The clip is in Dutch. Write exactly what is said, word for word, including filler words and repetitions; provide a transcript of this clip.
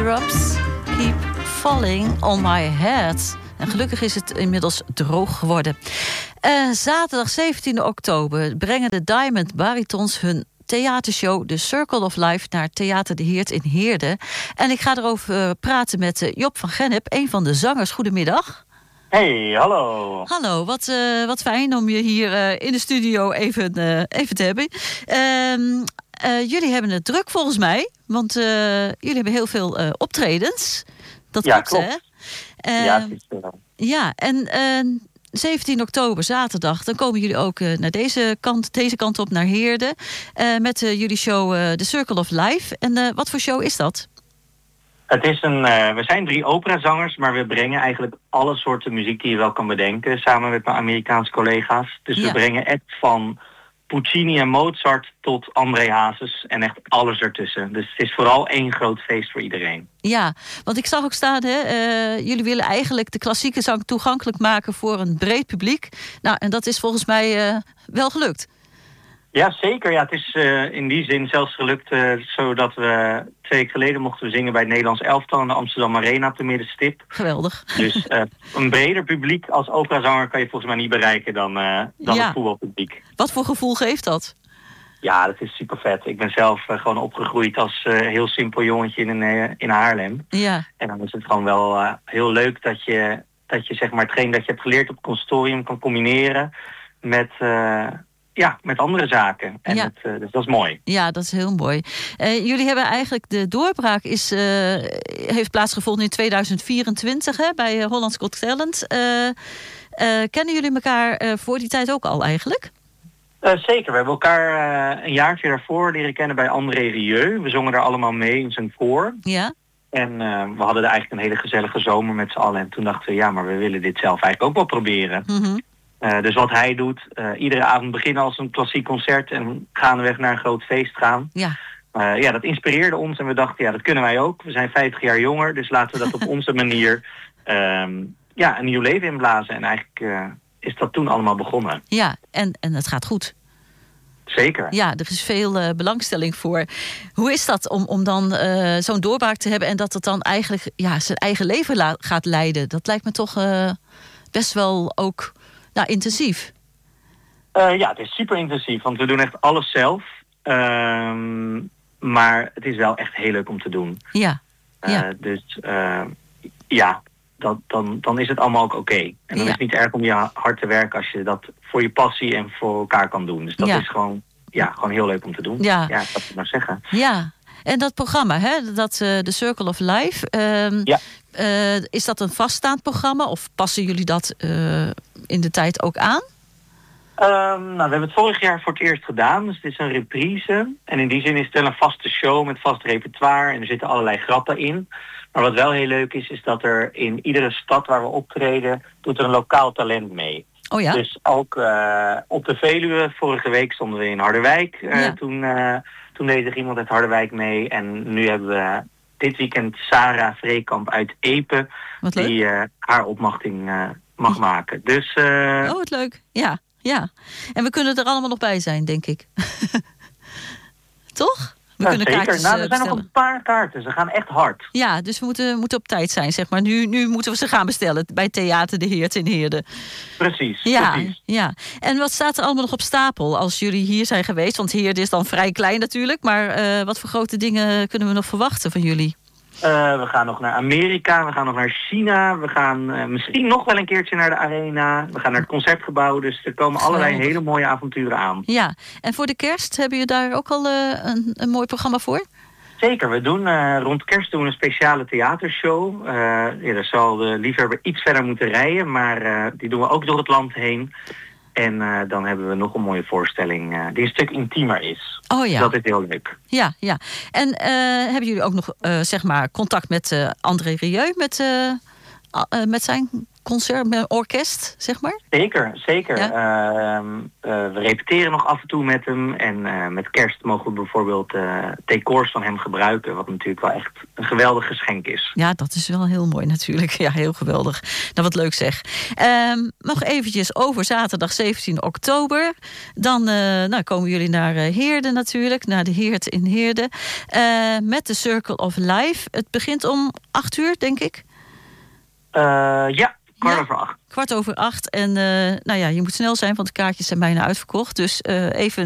Raindrops keep falling on my head. En gelukkig is het inmiddels droog geworden. Uh, zaterdag zeventien oktober brengen de Diamond Baritons hun theatershow The Circle of Life naar Theater de Heert in Heerde. En ik ga erover uh, praten met uh, Job van Gennep, een van de zangers. Goedemiddag. Hey, hallo. Hallo, wat, uh, wat fijn om je hier uh, in de studio even, uh, even te hebben. Uh, uh, jullie hebben het druk volgens mij, want uh, jullie hebben heel veel uh, optredens. Dat ja, klopt, klopt. Hè? Uh, ja, het is wel. Ja, en uh, zeventien oktober, zaterdag, dan komen jullie ook uh, naar deze kant, deze kant op, naar Heerde. Uh, met uh, jullie show uh, The Circle of Life. En uh, wat voor show is dat? Het is een, uh, we zijn drie operazangers, maar we brengen eigenlijk alle soorten muziek die je wel kan bedenken, samen met mijn Amerikaanse collega's. Dus ja. we brengen echt van Puccini en Mozart tot André Hazes en echt alles ertussen. Dus het is vooral één groot feest voor iedereen. Ja, want ik zag ook staan, hè, uh, jullie willen eigenlijk de klassieke zang toegankelijk maken voor een breed publiek. Nou, en dat is volgens mij uh, wel gelukt. Ja, zeker. Ja, het is uh, in die zin zelfs gelukt, uh, zodat we twee weken geleden mochten we zingen bij het Nederlands elftal in de Amsterdam Arena op de middenstip. Geweldig. Dus uh, een breder publiek als operazanger kan je volgens mij niet bereiken dan, uh, dan ja. het voetbalpubliek. Wat voor gevoel geeft dat? Ja, dat is super vet. Ik ben zelf uh, gewoon opgegroeid als uh, heel simpel jongetje in, uh, in Haarlem. Ja. En dan is het gewoon wel uh, heel leuk dat je, dat je zeg maar hetgeen dat je hebt geleerd op het conservatorium kan combineren met... Uh, Ja, met andere zaken. En ja. het, uh, dus dat is mooi. Ja, dat is heel mooi. Uh, jullie hebben eigenlijk, de doorbraak is, uh, heeft plaatsgevonden in tweeduizend vierentwintig hè, bij uh, Holland's Got Talent. Uh, uh, kennen jullie elkaar uh, voor die tijd ook al eigenlijk? Uh, zeker. We hebben elkaar uh, een jaartje daarvoor leren kennen bij André Rieu. We zongen daar allemaal mee in zijn koor. Ja. En uh, we hadden er eigenlijk een hele gezellige zomer met z'n allen. En toen dachten we, ja, maar we willen dit zelf eigenlijk ook wel proberen. Mm-hmm. Uh, dus wat hij doet, uh, iedere avond beginnen als een klassiek concert en gaandeweg naar een groot feest gaan. Ja. Uh, ja, dat inspireerde ons en we dachten, ja, dat kunnen wij ook. We zijn vijftig jaar jonger, dus laten we dat op onze manier um, ja, een nieuw leven inblazen. En eigenlijk uh, is dat toen allemaal begonnen. Ja, en, en het gaat goed. Zeker. Ja, er is veel uh, belangstelling voor. Hoe is dat om, om dan uh, zo'n doorbraak te hebben en dat het dan eigenlijk ja, zijn eigen leven la- gaat leiden? Dat lijkt me toch uh, best wel ook... Nou, intensief. Uh, ja, het is super intensief, want we doen echt alles zelf. Um, maar het is wel echt heel leuk om te doen. Ja. ja. Uh, dus uh, ja, dat, dan, dan is het allemaal ook oké. Okay. En dan ja. is het niet erg om je hard te werken als je dat voor je passie en voor elkaar kan doen. Dus dat ja. is gewoon, ja, gewoon heel leuk om te doen. Ja, ja dat moet ik maar zeggen. Ja. En dat programma, hè, dat uh, The Circle of Life, um, ja. uh, is dat een vaststaand programma of passen jullie dat uh, in de tijd ook aan? Um, nou, we hebben het vorig jaar voor het eerst gedaan, dus het is een reprise. En in die zin is het wel een vaste show met vast repertoire en er zitten allerlei grappen in. Maar wat wel heel leuk is, is dat er in iedere stad waar we optreden, doet er een lokaal talent mee. Oh ja? Dus ook uh, op de Veluwe, vorige week stonden we in Harderwijk, uh, ja. toen... Uh, Toen deed er iemand uit Harderwijk mee. En nu hebben we dit weekend Sarah Vreekamp uit Epe. Die uh, haar opmachting uh, mag ja. maken. Dus, uh... Oh, wat leuk. Ja, ja. En we kunnen er allemaal nog bij zijn, denk ik. Toch? We ja, kunnen zeker. kaartjes nou, er zijn bestellen. nog een paar kaarten. Ze gaan echt hard. Ja, dus we moeten, moeten op tijd zijn, zeg maar. Nu, nu moeten we ze gaan bestellen bij Theater de Heert in Heerde. Precies, ja, precies. Ja. En wat staat er allemaal nog op stapel als jullie hier zijn geweest? Want Heerde is dan vrij klein natuurlijk. Maar uh, wat voor grote dingen kunnen we nog verwachten van jullie? Uh, we gaan nog naar Amerika, we gaan nog naar China. We gaan uh, misschien nog wel een keertje naar de Arena. We gaan naar het Concertgebouw. Dus er komen allerlei Geweldig. hele mooie avonturen aan. Ja, en voor de kerst hebben jullie daar ook al uh, een, een mooi programma voor? Zeker, we doen uh, rond kerst doen we een speciale theatershow. Uh, ja, daar zal de liefhebber iets verder moeten rijden, maar uh, die doen we ook door het land heen. En uh, dan hebben we nog een mooie voorstelling uh, die een stuk intiemer is. Oh ja. Dat is heel leuk. Ja, ja. En uh, hebben jullie ook nog uh, zeg maar contact met uh, André Rieu, met uh, uh, met zijn concert, met een orkest, zeg maar? Zeker, zeker. Ja? Uh, uh, we repeteren nog af en toe met hem. En uh, met kerst mogen we bijvoorbeeld uh, decors van hem gebruiken. Wat natuurlijk wel echt een geweldig geschenk is. Ja, dat is wel heel mooi natuurlijk. Ja, heel geweldig. Nou, wat leuk zeg. Um, nog eventjes over zaterdag zeventien oktober. Dan uh, nou, komen jullie naar uh, Heerden natuurlijk. Naar de Heert in Heerden. Uh, met de Circle of Life. Het begint om acht uur, denk ik. Uh, ja. Kwart ja, over acht. Kwart over acht. En uh, nou ja, je moet snel zijn, want de kaartjes zijn bijna uitverkocht. Dus uh, even